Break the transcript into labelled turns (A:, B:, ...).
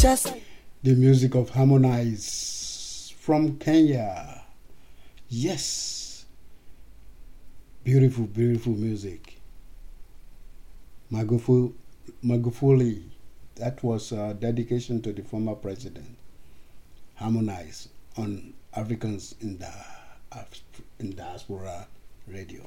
A: The music of Harmonize from Kenya. Yes. Beautiful, beautiful music. Magufuli. That was a dedication to the former president. Harmonize on Africans in the diaspora radio.